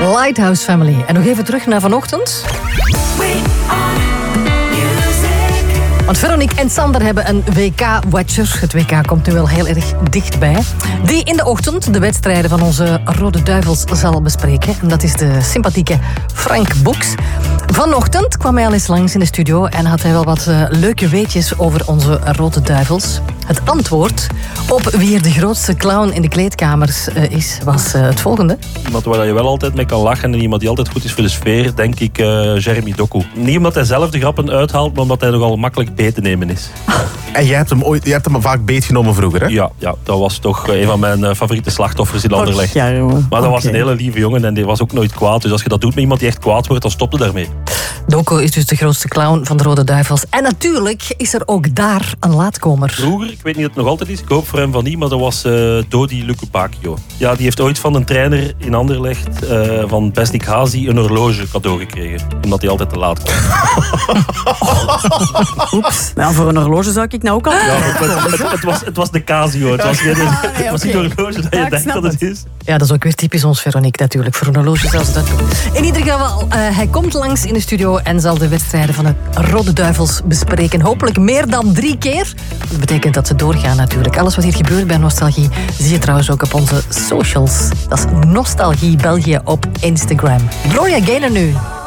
Lighthouse Family. En nog even terug naar vanochtend. Want Veronique en Sander hebben een WK-watcher. Het WK komt nu wel heel erg dichtbij. Die in de ochtend de wedstrijden van onze Rode Duivels zal bespreken. En dat is de sympathieke Frank Boeks. Vanochtend kwam hij al eens langs in de studio en had hij wel wat leuke weetjes over onze Rode Duivels. Het antwoord op wie er de grootste clown in de kleedkamers is, was het volgende. Iemand waar je wel altijd mee kan lachen en iemand die altijd goed is voor de sfeer, denk ik Jeremy Doku. Niet omdat hij zelf de grappen uithaalt, maar omdat hij nogal makkelijk beet te nemen is. En je hebt hem vaak beetgenomen vroeger, hè? Ja, dat was toch een van mijn favoriete slachtoffers in Anderlecht. Maar dat was een hele lieve jongen en die was ook nooit kwaad. Dus als je dat doet met iemand die echt kwaad wordt, dan stop je daarmee. Doku is dus de grootste clown van de Rode Duivels. En natuurlijk is er ook daar een laatkomer. Vroeger, ik weet niet of het nog altijd is, ik hoop voor hem van niet, maar dat was Dodi Lukupakio. Ja, die heeft ooit van een trainer in Anderlecht, van Besnik Hazi, een horloge cadeau gekregen. Omdat hij altijd te laat kwam. Oeps. Ja, voor een horloge zou ik nou ook al... Het was de Casio. Het was niet een horloge dat je denkt dat het is. Ja, dat is ook weer typisch ons Veronique natuurlijk. Voor een horloge zelfs dat doen. In ieder geval, hij komt langs in de studio en zal de wedstrijden van de Rode Duivels bespreken. Hopelijk meer dan 3 keer. Dat betekent dat ze doorgaan natuurlijk. Alles wat hier gebeurt bij Nostalgie zie je trouwens ook op onze socials. Dat is Nostalgie België op Instagram. Gloria Gaynor nu.